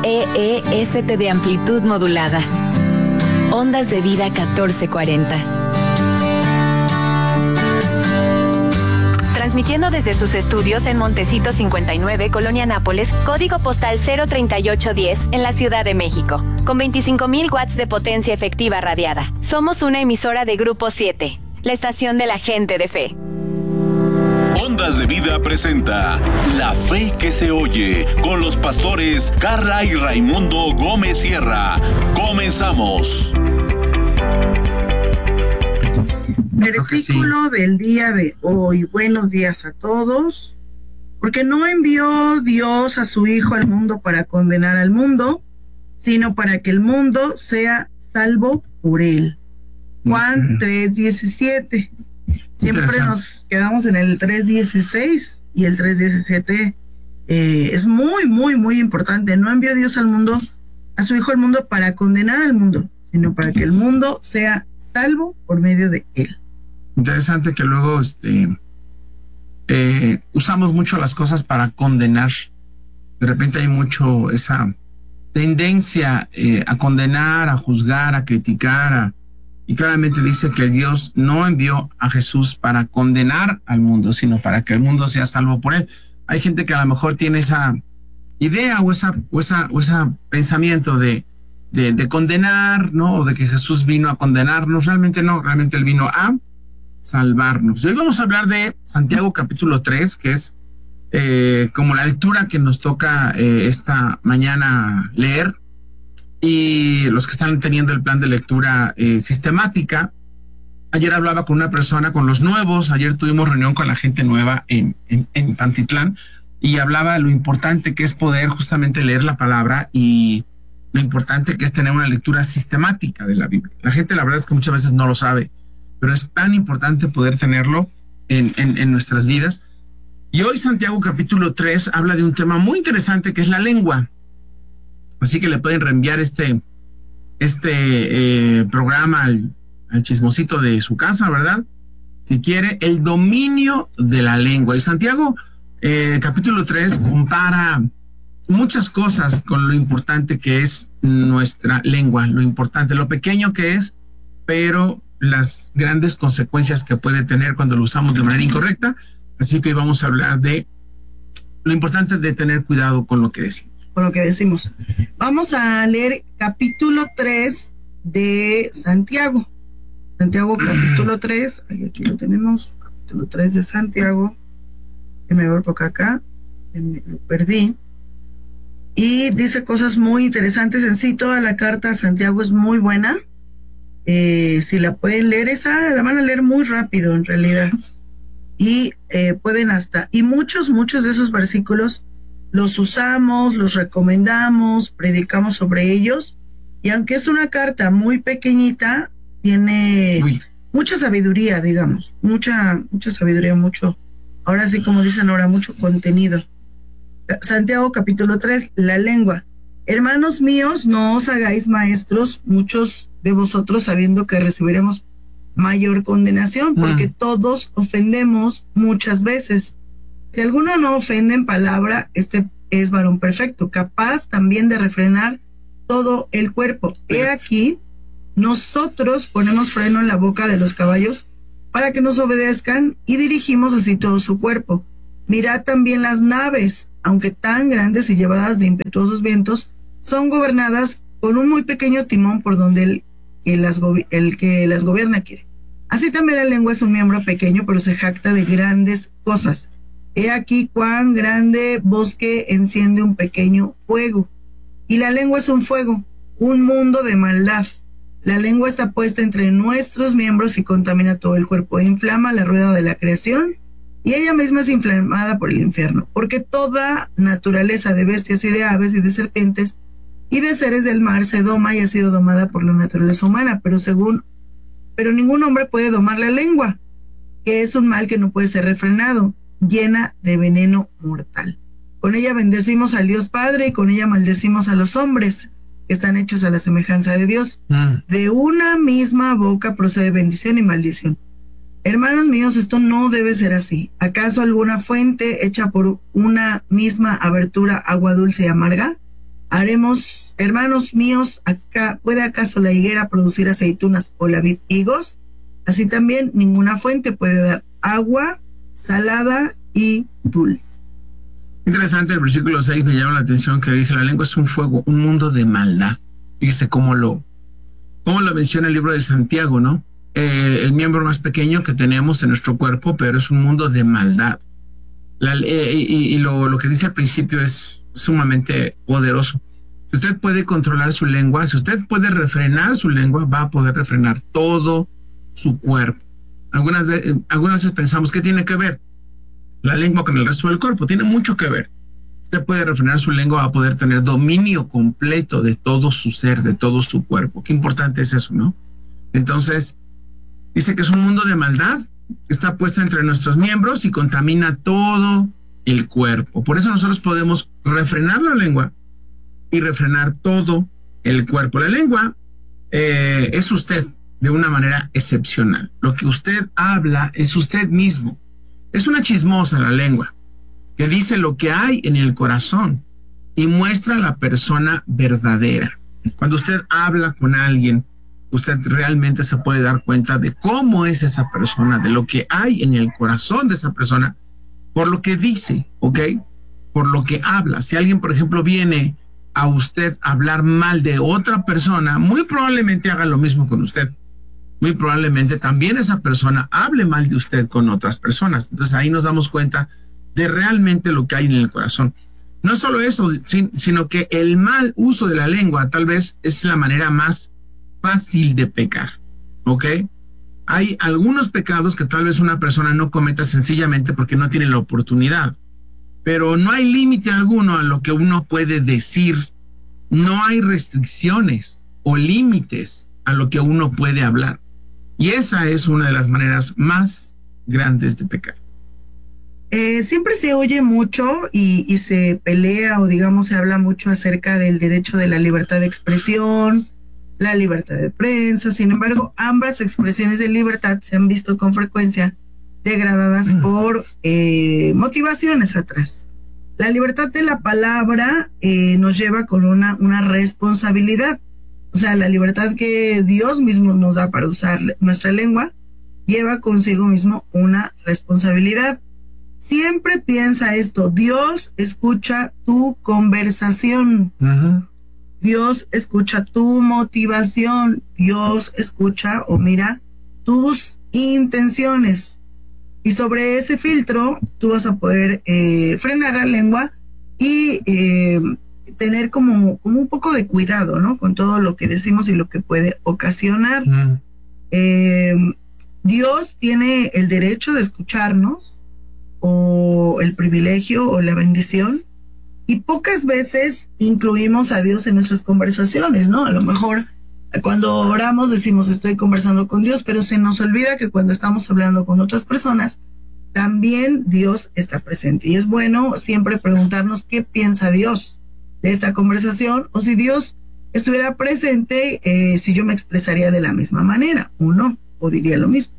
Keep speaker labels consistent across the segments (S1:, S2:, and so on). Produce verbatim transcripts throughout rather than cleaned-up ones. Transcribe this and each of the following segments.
S1: E E S T de amplitud modulada. Ondas de Vida catorce cuarenta.
S2: Transmitiendo desde sus estudios en Montecito cincuenta y nueve, Colonia Nápoles, código postal cero treinta y ocho diez, en la Ciudad de México, con veinticinco mil watts de potencia efectiva radiada. Somos una emisora de Grupo siete, la estación de la gente de fe.
S3: Ondas de Vida presenta La Fe que se oye, con los pastores Carla y Raimundo Gómez Sierra. Comenzamos.
S4: Versículo sí. Del día de hoy. Buenos días a todos. Porque no envió Dios a su Hijo al mundo para condenar al mundo, sino para que el mundo sea salvo por él. Juan tres diecisiete. Siempre nos quedamos en el tres dieciséis y el tres diecisiete eh, es muy, muy, muy importante. No envió Dios al mundo, a su Hijo al mundo para condenar al mundo, sino para que el mundo sea salvo por medio de él.
S5: Interesante que luego este, eh, usamos mucho las cosas para condenar. De repente hay mucho esa tendencia eh, a condenar, a juzgar, a criticar, a, y claramente dice que Dios no envió a Jesús para condenar al mundo, sino para que el mundo sea salvo por él. Hay gente que a lo mejor tiene esa idea o esa, o esa, o ese pensamiento de, de, de condenar, ¿no? O de que Jesús vino a condenarnos. Realmente no, realmente él vino a salvarnos. Hoy vamos a hablar de Santiago capítulo tres, que es eh, como la lectura que nos toca eh, esta mañana leer. Y los que están teniendo el plan de lectura eh, sistemática, ayer hablaba con una persona, con los nuevos, ayer tuvimos reunión con la gente nueva en, en, en Pantitlán, y hablaba de lo importante que es poder justamente leer la palabra y lo importante que es tener una lectura sistemática de la Biblia. La gente la verdad es que muchas veces no lo sabe, pero es tan importante poder tenerlo en, en, en nuestras vidas. Y hoy Santiago capítulo tres habla de un tema muy interesante que es la lengua. Así que le pueden reenviar este, este eh, programa al, al chismosito de su casa, ¿verdad? Si quiere, el dominio de la lengua. Y Santiago eh, capítulo tres compara muchas cosas con lo importante que es nuestra lengua, lo importante, lo pequeño que es, pero las grandes consecuencias que puede tener cuando lo usamos de manera incorrecta. Así que hoy vamos a hablar de lo importante de tener cuidado con lo que decimos.
S4: Con lo que decimos. Vamos a leer capítulo tres de Santiago. Santiago capítulo tres. Ahí aquí lo tenemos. Capítulo tres de Santiago. Déjame ver por acá. Me lo perdí. Y dice cosas muy interesantes. En sí, toda la carta a Santiago es muy buena. Eh, si la pueden leer, esa la van a leer muy rápido en realidad. Y eh, pueden hasta, y muchos, muchos de esos versículos los usamos, los recomendamos, predicamos sobre ellos. Y aunque es una carta muy pequeñita, tiene Uy. mucha sabiduría, digamos, mucha, mucha sabiduría, mucho, ahora sí como dicen ahora, mucho contenido. Santiago capítulo tres, la lengua. Hermanos míos, no os hagáis maestros, muchos de vosotros, sabiendo que recibiremos mayor condenación, porque mm. todos ofendemos muchas veces. Si alguno no ofende en palabra, este es varón perfecto, capaz también de refrenar todo el cuerpo. He aquí, nosotros ponemos freno en la boca de los caballos para que nos obedezcan y dirigimos así todo su cuerpo. Mirad también las naves, aunque tan grandes y llevadas de impetuosos vientos, son gobernadas con un muy pequeño timón por donde el que las, go- el que las gobierna quiere. Así también la lengua es un miembro pequeño, pero se jacta de grandes cosas. He aquí cuán grande bosque enciende un pequeño fuego. Y la lengua es un fuego, un mundo de maldad. La lengua está puesta entre nuestros miembros y contamina todo el cuerpo, e inflama la rueda de la creación, y ella misma es inflamada por el infierno, porque toda naturaleza de bestias y de aves y de serpientes y de seres del mar se doma y ha sido domada por la naturaleza humana, pero según, pero ningún hombre puede domar la lengua, que es un mal que no puede ser refrenado, llena de veneno mortal. Con ella bendecimos al Dios Padre y con ella maldecimos a los hombres que están hechos a la semejanza de Dios. Mm. De una misma boca procede bendición y maldición. Hermanos míos, esto no debe ser así. ¿Acaso alguna fuente hecha por una misma abertura agua dulce y amarga? Haremos, hermanos míos, acá, ¿puede acaso la higuera producir aceitunas o la vid higos? Así también ninguna fuente puede dar agua salada y dulce.
S5: Interesante el versículo seis, me llama la atención que dice: la lengua es un fuego, un mundo de maldad. Fíjese cómo lo, cómo lo menciona el libro de Santiago, ¿no? Eh, el miembro más pequeño que tenemos en nuestro cuerpo, pero es un mundo de maldad. La, eh, y y lo, lo que dice al principio es sumamente poderoso. Si usted puede controlar su lengua, si usted puede refrenar su lengua, va a poder refrenar todo su cuerpo. Algunas veces, algunas veces pensamos, ¿qué tiene que ver la lengua con el resto del cuerpo? Tiene mucho que ver. Usted puede refrenar su lengua, va a poder tener dominio completo de todo su ser, de todo su cuerpo. Qué importante es eso, ¿no? Entonces, dice que es un mundo de maldad, está puesta entre nuestros miembros y contamina todo el cuerpo. Por eso nosotros podemos refrenar la lengua y refrenar todo el cuerpo. La lengua eh, es usted de una manera excepcional. Lo que usted habla es usted mismo. Es una chismosa la lengua, que dice lo que hay en el corazón y muestra a la persona verdadera. Cuando usted habla con alguien, usted realmente se puede dar cuenta de cómo es esa persona, de lo que hay en el corazón de esa persona, por lo que dice, ¿ok? Por lo que habla. Si alguien, por ejemplo, viene a usted a hablar mal de otra persona, muy probablemente haga lo mismo con usted. Muy probablemente también esa persona hable mal de usted con otras personas. Entonces ahí nos damos cuenta de realmente lo que hay en el corazón. No solo eso, sino que el mal uso de la lengua tal vez es la manera más fácil de pecar, ¿ok? Hay algunos pecados que tal vez una persona no cometa sencillamente porque no tiene la oportunidad, pero no hay límite alguno a lo que uno puede decir. No hay restricciones o límites a lo que uno puede hablar. Y esa es una de las maneras más grandes de pecar.
S4: Eh, siempre se oye mucho y, y se pelea o digamos se habla mucho acerca del derecho de la libertad de expresión, la libertad de prensa. Sin embargo, ambas expresiones de libertad se han visto con frecuencia degradadas mm. por eh, motivaciones atrás. La libertad de la palabra eh, nos lleva con una, una responsabilidad. O sea, la libertad que Dios mismo nos da para usar nuestra lengua lleva consigo mismo una responsabilidad. Siempre piensa esto: Dios escucha tu conversación. Uh-huh. Dios escucha tu motivación. Dios escucha o mira tus intenciones. Y sobre ese filtro tú vas a poder eh, frenar la lengua y eh, tener como, como un poco de cuidado, ¿no? Con todo lo que decimos y lo que puede ocasionar. Mm. Eh, Dios tiene el derecho de escucharnos, o el privilegio o la bendición, y pocas veces incluimos a Dios en nuestras conversaciones, ¿no? A lo mejor cuando oramos decimos estoy conversando con Dios, pero se nos olvida que cuando estamos hablando con otras personas, también Dios está presente. Y es bueno siempre preguntarnos qué piensa Dios de esta conversación, o si Dios estuviera presente, eh, si yo me expresaría de la misma manera o no, o diría lo mismo.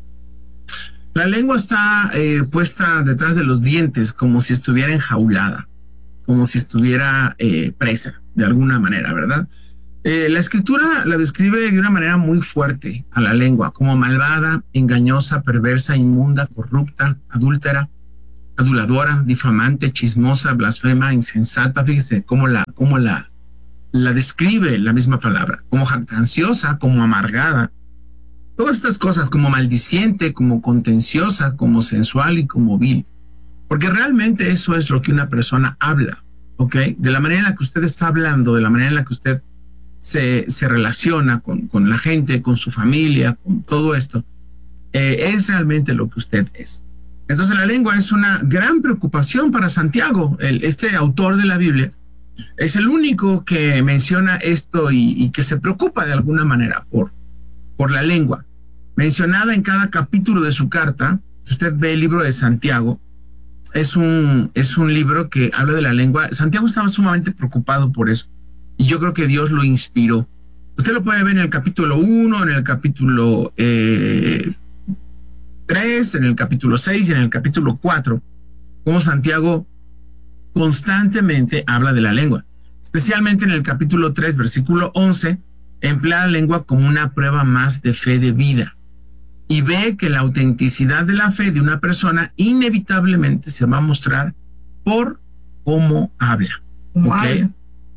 S5: La lengua está eh, puesta detrás de los dientes como si estuviera enjaulada, como si estuviera eh, presa de alguna manera, ¿verdad? Eh, la escritura la describe de una manera muy fuerte a la lengua, como malvada, engañosa, perversa, inmunda, corrupta, adúltera, aduladora, difamante, chismosa, blasfema, insensata. Fíjese cómo la, cómo la, la describe la misma palabra, como jactanciosa, como amargada. Todas estas cosas, como maldiciente, como contenciosa, como sensual y como vil. Porque realmente eso es lo que una persona habla, ¿ok? De la manera en la que usted está hablando, de la manera en la que usted se, se relaciona con, con la gente, con su familia, con todo esto, eh, es realmente lo que usted es. Entonces la lengua es una gran preocupación para Santiago. El, este autor de la Biblia es el único que menciona esto y, y que se preocupa de alguna manera por, por la lengua. Mencionada en cada capítulo de su carta, si usted ve el libro de Santiago, es un, es un libro que habla de la lengua. Santiago estaba sumamente preocupado por eso, y yo creo que Dios lo inspiró. Usted lo puede ver en el capítulo uno, en el capítulo eh, tres, en el capítulo seis y en el capítulo cuatro, como Santiago constantemente habla de la lengua. Especialmente en el capítulo tres, versículo once, emplea la lengua como una prueba más de fe de vida y ve que la autenticidad de la fe de una persona inevitablemente se va a mostrar por cómo habla. ¿Okay?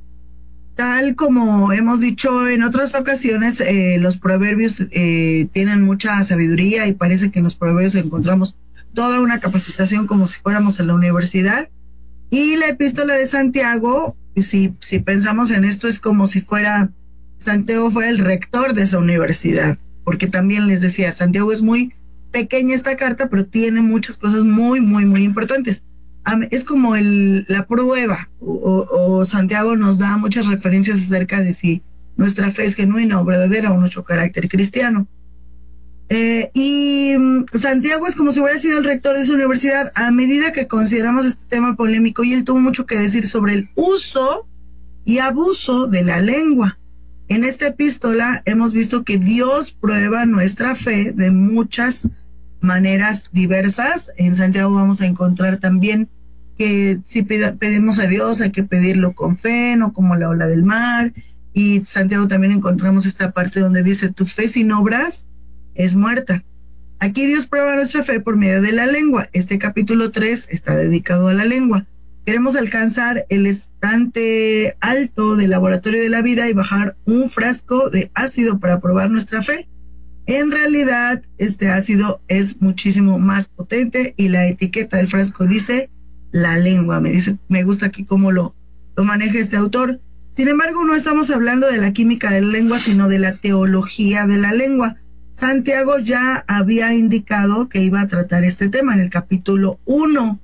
S4: Tal como hemos dicho en otras ocasiones, eh, los proverbios eh, tienen mucha sabiduría y parece que en los proverbios encontramos toda una capacitación como si fuéramos en la universidad. Y la epístola de Santiago, si, si pensamos en esto, es como si fuera Santiago fuera el rector de esa universidad, porque también les decía, Santiago es muy pequeña esta carta, pero tiene muchas cosas muy, muy, muy importantes. Es como el, la prueba, o, o Santiago nos da muchas referencias acerca de si nuestra fe es genuina o verdadera o nuestro carácter cristiano. Eh, y Santiago es como si hubiera sido el rector de su universidad a medida que consideramos este tema polémico, y él tuvo mucho que decir sobre el uso y abuso de la lengua. En esta epístola hemos visto que Dios prueba nuestra fe de muchas maneras diversas. En Santiago vamos a encontrar también que si pedimos a Dios hay que pedirlo con fe, no como la ola del mar. Y Santiago también encontramos esta parte donde dice, tu fe sin obras es muerta. Aquí Dios prueba nuestra fe por medio de la lengua. Este capítulo tres está dedicado a la lengua. Queremos alcanzar el estante alto del laboratorio de la vida y bajar un frasco de ácido para probar nuestra fe. En realidad, este ácido es muchísimo más potente y la etiqueta del frasco dice la lengua. Me dice, me gusta aquí cómo lo, lo maneja este autor. Sin embargo, no estamos hablando de la química de la lengua, sino de la teología de la lengua. Santiago ya había indicado que iba a tratar este tema en el capítulo uno.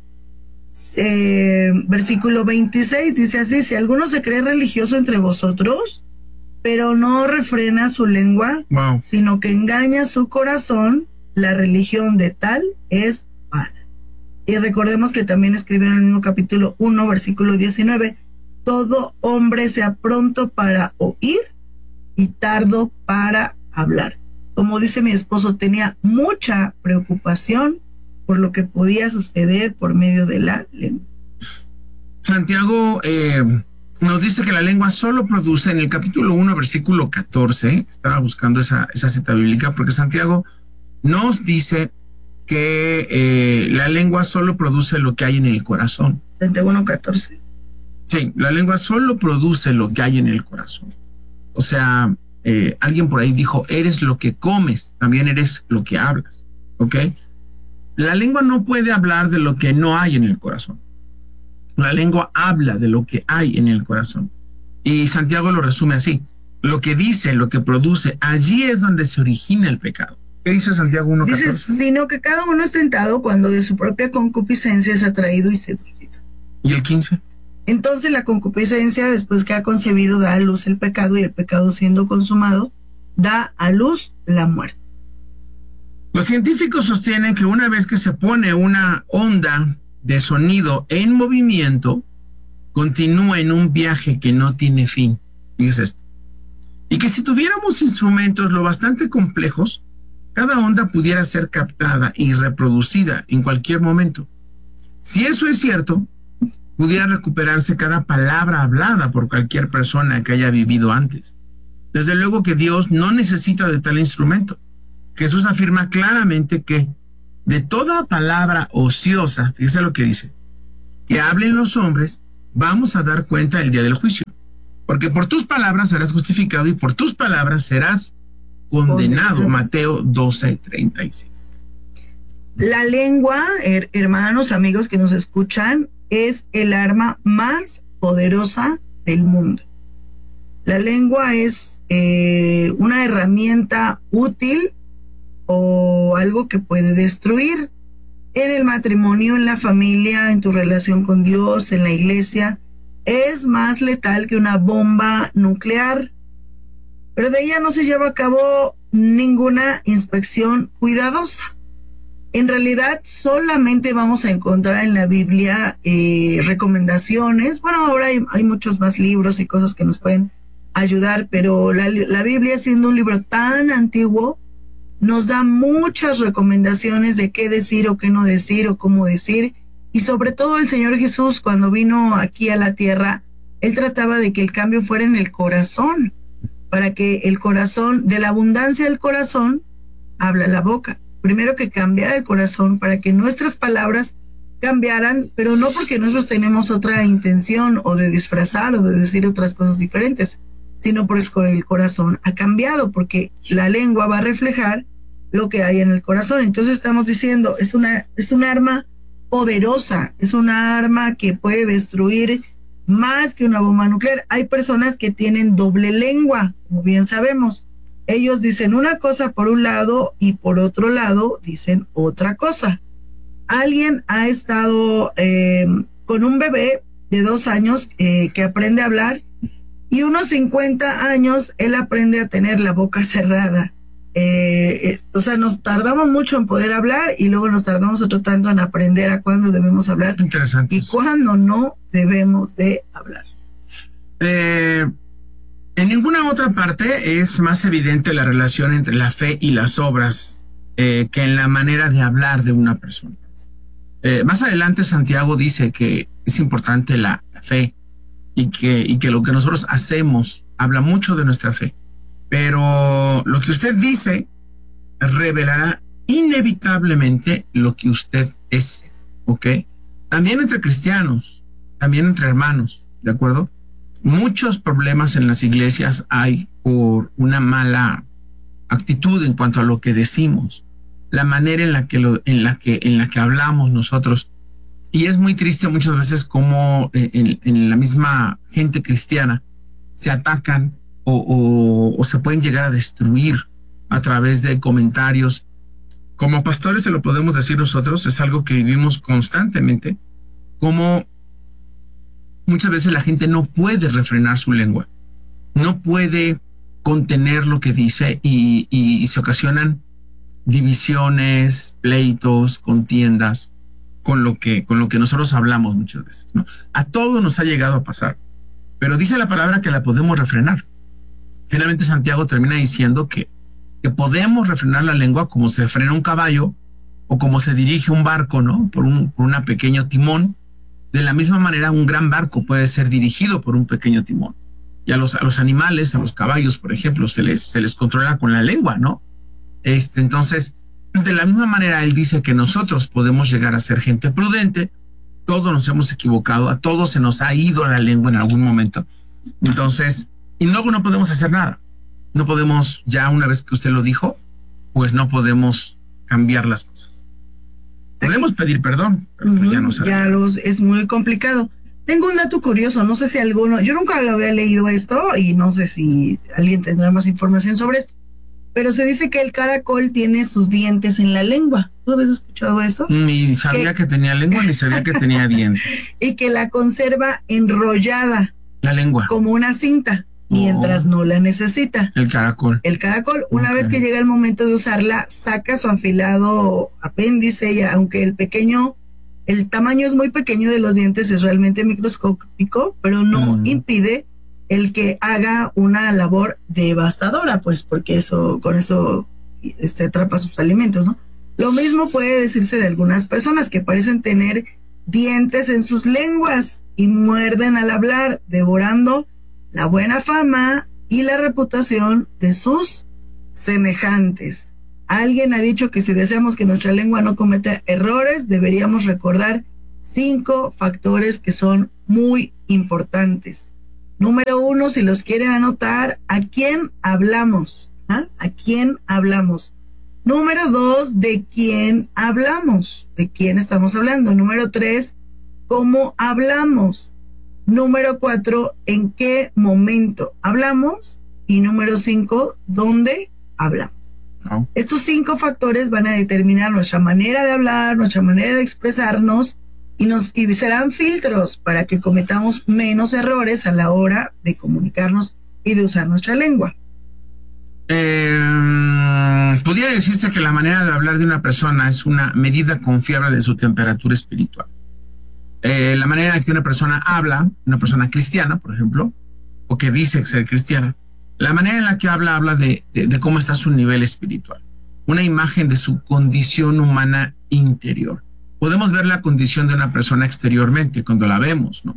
S4: Eh, versículo veintiséis dice así: si alguno se cree religioso entre vosotros, pero no refrena su lengua, wow, sino que engaña su corazón, la religión de tal es vana. Y recordemos que también escribió en el mismo capítulo uno, versículo diecinueve, todo hombre sea pronto para oír y tardo para hablar. Como dice mi esposo, tenía mucha preocupación por lo que podía suceder por medio de la lengua.
S5: Santiago eh, nos dice que la lengua solo produce, en el capítulo uno, versículo catorce, estaba buscando esa, esa cita bíblica, porque Santiago nos dice que eh, la lengua solo produce lo que hay en el corazón.
S4: Santiago uno, catorce.
S5: Sí, la lengua solo produce lo que hay en el corazón. O sea, eh, alguien por ahí dijo, eres lo que comes, también eres lo que hablas, ¿ok? La lengua no puede hablar de lo que no hay en el corazón. La lengua habla de lo que hay en el corazón. Y Santiago lo resume así: lo que dice, lo que produce, allí es donde se origina el pecado. ¿Qué dice Santiago uno catorce?
S4: Dice, sino que cada uno es tentado cuando de su propia concupiscencia es atraído y seducido.
S5: ¿Y el quince?
S4: Entonces la concupiscencia, después que ha concebido, da a luz el pecado, y el pecado, siendo consumado, da a luz la muerte.
S5: Los científicos sostienen que una vez que se pone una onda de sonido en movimiento, continúa en un viaje que no tiene fin. Fíjese esto. Y que si tuviéramos instrumentos lo bastante complejos, cada onda pudiera ser captada y reproducida en cualquier momento. Si eso es cierto, pudiera recuperarse cada palabra hablada por cualquier persona que haya vivido antes. Desde luego que Dios no necesita de tal instrumento. Jesús afirma claramente que de toda palabra ociosa, fíjese lo que dice, que hablen los hombres, vamos a dar cuenta el día del juicio. Porque por tus palabras serás justificado y por tus palabras serás condenado. condenado. Mateo doce, treinta y seis.
S4: La lengua, her- hermanos, amigos que nos escuchan, es el arma más poderosa del mundo. La lengua es eh, una herramienta útil o algo que puede destruir en el matrimonio, en la familia, en tu relación con Dios, en la iglesia. Es más letal que una bomba nuclear, pero de ella no se lleva a cabo ninguna inspección cuidadosa. En realidad solamente vamos a encontrar en la Biblia eh, recomendaciones. Bueno, ahora hay, hay muchos más libros y cosas que nos pueden ayudar, pero la, la Biblia, siendo un libro tan antiguo, nos da muchas recomendaciones de qué decir o qué no decir o cómo decir. Y sobre todo el Señor Jesús, cuando vino aquí a la tierra, él trataba de que el cambio fuera en el corazón, para que el corazón, de la abundancia del corazón, habla la boca. Primero que cambiara el corazón para que nuestras palabras cambiaran, pero no porque nosotros tenemos otra intención o de disfrazar o de decir otras cosas diferentes, sino porque el corazón ha cambiado, porque la lengua va a reflejar lo que hay en el corazón. Entonces estamos diciendo, es una, es un arma poderosa, es una arma que puede destruir más que una bomba nuclear. Hay personas que tienen doble lengua, como bien sabemos. Ellos dicen una cosa por un lado y por otro lado dicen otra cosa. Alguien ha estado eh, con un bebé de dos años eh, que aprende a hablar, y unos cincuenta años él aprende a tener la boca cerrada. Eh, eh, o sea, nos tardamos mucho en poder hablar y luego nos tardamos otro tanto en aprender a cuándo debemos hablar.
S5: Interesante.
S4: Y cuándo no debemos de hablar.
S5: Eh, en ninguna otra parte es más evidente la relación entre la fe y las obras eh, que en la manera de hablar de una persona. Eh, más adelante Santiago dice que es importante la, la fe y que, y que lo que nosotros hacemos habla mucho de nuestra fe. Pero lo que usted dice revelará inevitablemente lo que usted es, ¿ok? También entre cristianos, también entre hermanos, ¿de acuerdo? Muchos problemas en las iglesias hay por una mala actitud en cuanto a lo que decimos, la manera en la que, lo, en la que, en la que hablamos nosotros. Y es muy triste muchas veces como en, en la misma gente cristiana se atacan O, o, o se pueden llegar a destruir a través de comentarios. Como pastores se lo podemos decir nosotros, es algo que vivimos constantemente, como muchas veces la gente no puede refrenar su lengua, no puede contener lo que dice y, y, y se ocasionan divisiones, pleitos, contiendas con lo que, con lo que nosotros hablamos muchas veces, ¿no? A todos nos ha llegado a pasar, pero dice la palabra que la podemos refrenar. Finalmente Santiago termina diciendo que, que podemos refrenar la lengua como se frena un caballo o como se dirige un barco, ¿no? Por un por una pequeño timón. De la misma manera, un gran barco puede ser dirigido por un pequeño timón. Y a los, a los animales, a los caballos, por ejemplo, se les, se les controla con la lengua, ¿no? Este, entonces, de la misma manera, él dice que nosotros podemos llegar a ser gente prudente. Todos nos hemos equivocado, a todos se nos ha ido la lengua en algún momento. Entonces, y luego no podemos hacer nada. No podemos, ya una vez que usted lo dijo, pues no podemos cambiar las cosas. Podemos pedir perdón, pero uh-huh, pues ya no sabemos.
S4: Ya los, es muy complicado. Tengo un dato curioso, no sé si alguno, yo nunca lo había leído esto y no sé si alguien tendrá más información sobre esto, pero se dice que el caracol tiene sus dientes en la lengua. ¿Tú habías escuchado eso?
S5: Ni sabía que, que tenía lengua, ni sabía que tenía dientes.
S4: Y que la conserva enrollada.
S5: La lengua.
S4: Como una cinta. Mientras oh, no la necesita.
S5: El caracol.
S4: El caracol, una okay. vez que llega el momento de usarla, saca su afilado apéndice y aunque el pequeño, el tamaño es muy pequeño de los dientes, es realmente microscópico, pero no mm. impide el que haga una labor devastadora, pues porque eso, con eso este, atrapa sus alimentos, ¿no? Lo mismo puede decirse de algunas personas que parecen tener dientes en sus lenguas y muerden al hablar, devorando la buena fama y la reputación de sus semejantes. Alguien ha dicho que si deseamos que nuestra lengua no cometa errores, deberíamos recordar cinco factores que son muy importantes. Número uno, si los quiere anotar, ¿a quién hablamos? ¿Ah? ¿A quién hablamos? Número dos, ¿de quién hablamos? ¿De quién estamos hablando? Número tres, ¿cómo hablamos? Número cuatro, ¿en qué momento hablamos? Y número cinco, ¿dónde hablamos? No. Estos cinco factores van a determinar nuestra manera de hablar, nuestra manera de expresarnos y, nos, y serán filtros para que cometamos menos errores a la hora de comunicarnos y de usar nuestra lengua.
S5: Eh, podría decirse que la manera de hablar de una persona es una medida confiable de su temperatura espiritual. Eh, la manera en que una persona habla, una persona cristiana, por ejemplo, o que dice ser cristiana, la manera en la que habla, habla de, de, de cómo está su nivel espiritual, una imagen de su condición humana interior. Podemos ver la condición de una persona exteriormente cuando la vemos, ¿no?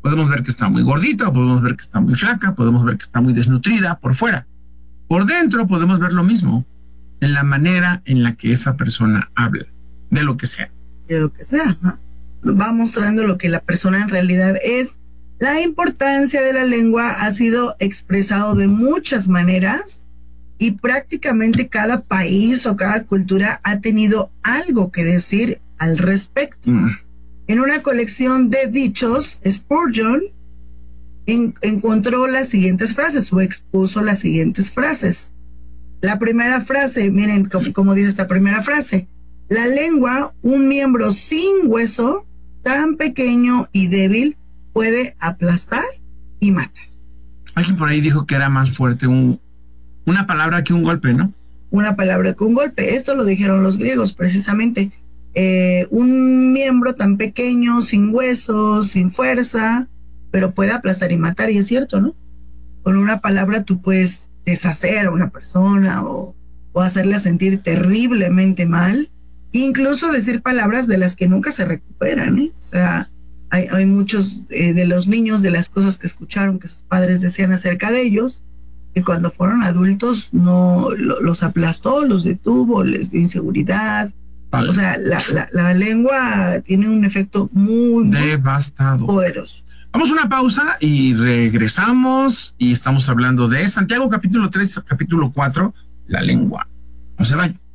S5: Podemos ver que está muy gordita, o podemos ver que está muy flaca, podemos ver que está muy desnutrida por fuera. Por dentro podemos ver lo mismo en la manera en la que esa persona habla, de lo que sea.
S4: De lo que sea, ¿no? Va mostrando lo que la persona en realidad es. La importancia de la lengua ha sido expresado de muchas maneras y prácticamente cada país o cada cultura ha tenido algo que decir al respecto. Mm. En una colección de dichos, Spurgeon en, encontró las siguientes frases o expuso las siguientes frases. La primera frase, miren cómo, cómo dice esta primera frase. La lengua, un miembro sin hueso, tan pequeño y débil, puede aplastar y matar.
S5: Alguien por ahí dijo que era más fuerte un, una palabra que un golpe, ¿no?
S4: Una palabra que un golpe. Esto lo dijeron los griegos, precisamente. Eh, un miembro tan pequeño, sin huesos, sin fuerza, pero puede aplastar y matar, y es cierto, ¿no? Con una palabra tú puedes deshacer a una persona o, o hacerla sentir terriblemente mal, incluso decir palabras de las que nunca se recuperan, ¿eh? O sea, hay, hay muchos eh, de los niños, de las cosas que escucharon que sus padres decían acerca de ellos, que cuando fueron adultos no lo, los aplastó, los detuvo, les dio inseguridad. Vale. O sea, la, la, la lengua tiene un efecto muy, muy
S5: devastador,
S4: poderoso.
S5: Vamos a una pausa y regresamos y estamos hablando de Santiago capítulo tres, capítulo cuatro, la lengua. No se vayan.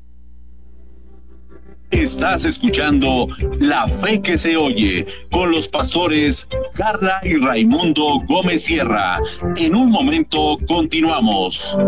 S3: Estás escuchando La Fe que se oye con los pastores Carla y Raimundo Gómez Sierra. En un momento continuamos.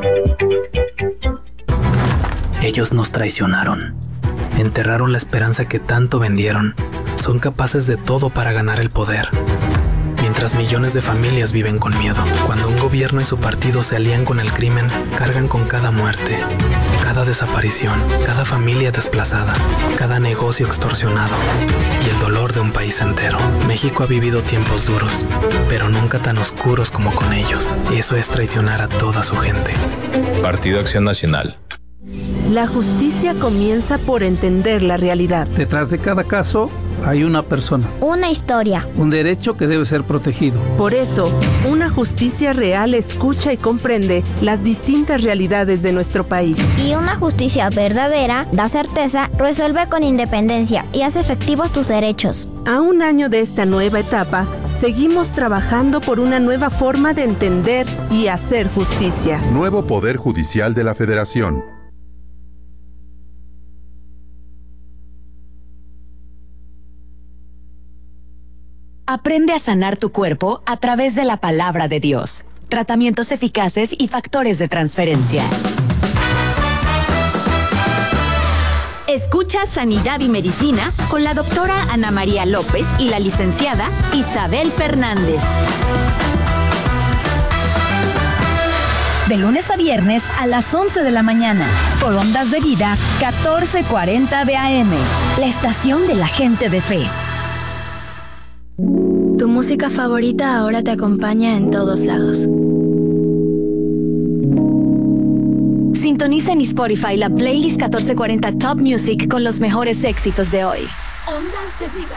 S6: Ellos nos traicionaron, enterraron la esperanza que tanto vendieron, son capaces de todo para ganar el poder. Mientras millones de familias viven con miedo, cuando un gobierno y su partido se alían con el crimen, cargan con cada muerte, cada desaparición, cada familia desplazada, cada negocio extorsionado y el dolor de un país entero. México ha vivido tiempos duros, pero nunca tan oscuros como con ellos, y eso es traicionar a toda su gente.
S7: Partido Acción Nacional.
S8: La justicia comienza por entender la realidad.
S9: Detrás de cada caso hay una persona.
S10: Una historia.
S9: Un derecho que debe ser protegido.
S8: Por eso, una justicia real escucha y comprende las distintas realidades de nuestro país.
S10: Y una justicia verdadera da certeza, resuelve con independencia y hace efectivos tus derechos.
S8: A un año de esta nueva etapa, seguimos trabajando por una nueva forma de entender y hacer justicia.
S11: Nuevo Poder Judicial de la Federación.
S1: Aprende a sanar tu cuerpo a través de la palabra de Dios. Tratamientos eficaces y factores de transferencia. Escucha Sanidad y Medicina con la doctora Ana María López y la licenciada Isabel Fernández. De lunes a viernes a las once de la mañana, por Ondas de Vida catorce cuarenta B A M, la estación de la gente de fe.
S12: Tu música favorita ahora te acompaña en todos lados.
S1: Sintoniza en Spotify la playlist catorce cuarenta Top Music con los mejores éxitos de hoy. Ondas de Vida.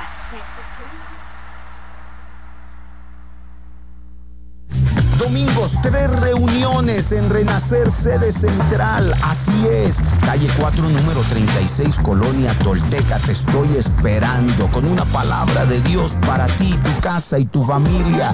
S13: Domingos, tres reuniones en Renacer, sede central. Así es, calle cuatro, número treinta y seis, Colonia Tolteca. Te estoy esperando con una palabra de Dios para ti, tu casa y tu familia.